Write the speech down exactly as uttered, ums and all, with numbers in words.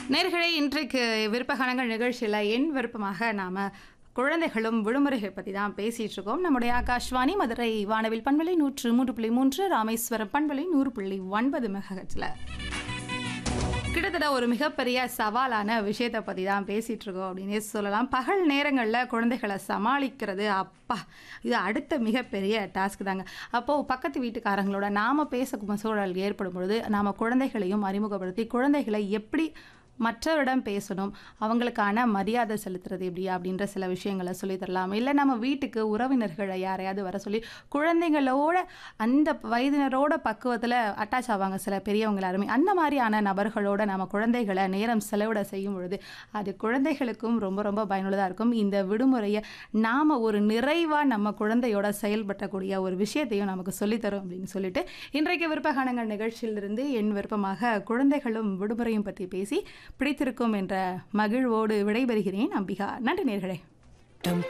நேயர்களே, இன்றைக்கு விருப்பகானங்கள் நிகழ்ச்சியில என் விருப்பமாக நாம குழந்தைகளும் விடுமுறைகள் பத்தி தான் பேசிட்டு இருக்கோம். நம்முடைய ஆகாஷ்வாணி மதுரை வானவில் பண்பலை நூற்று மூன்று புள்ளி மூன்று, ராமேஸ்வரம் பண்பலை நூறு புள்ளி ஒன்பது மெகாஹெர்ட்ஸ்ல கிட்டத்தட்ட ஒரு மிகப்பெரிய சவாலான விஷயத்தை பற்றி தான் பேசிகிட்டு இருக்கோம் அப்படின்னே சொல்லலாம். பகல் நேரங்களில் குழந்தைகளை சமாளிக்கிறது அப்பா இது அடுத்த மிகப்பெரிய டாஸ்க் தாங்க. அப்போது பக்கத்து வீட்டுக்காரங்களோட நாம் பேச சூழல் ஏற்படும் பொழுது நாம் குழந்தைகளையும் அறிமுகப்படுத்தி குழந்தைகளை எப்படி மற்றவரிடம் பேசணும், அவங்களுக்கான மரியாதை செலுத்துறது எப்படி அப்படின்ற சில விஷயங்களை சொல்லித்தரலாம். இல்லை நம்ம வீட்டுக்கு உறவினர்களை யாரையாவது வர சொல்லி குழந்தைங்களோட அந்த வயதினரோட பக்குவத்தில் அட்டாச் ஆவாங்க சில பெரியவங்க எல்லாருமே. அந்த மாதிரியான நபர்களோட நம்ம குழந்தைகளை நேரம் செலவிட செய்யும் பொழுது அது குழந்தைகளுக்கும் ரொம்ப ரொம்ப பயனுள்ளதாக இருக்கும். இந்த விடுமுறையை நாம் ஒரு நிறைவாக நம்ம குழந்தையோட செயல்படக்கூடிய ஒரு விஷயத்தையும் நமக்கு சொல்லித்தரும் அப்படின்னு சொல்லிட்டு இன்றைக்கு விருப்பகானங்கள் நிகழ்ச்சியிலிருந்து என் விருப்பமாக குழந்தைகளும் விடுமுறையும் பற்றி பேசி பிடித்திருக்கும் என்ற மகிழ்வோடு விடைபெறுகிறேன். அம்பிகா. நன்றி நேயர்களே.